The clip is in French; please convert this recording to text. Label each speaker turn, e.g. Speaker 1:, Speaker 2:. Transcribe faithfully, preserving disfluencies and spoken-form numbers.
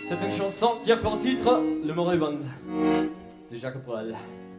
Speaker 1: C'est une chanson qui a pour titre Le Moribond de Jacques Brel.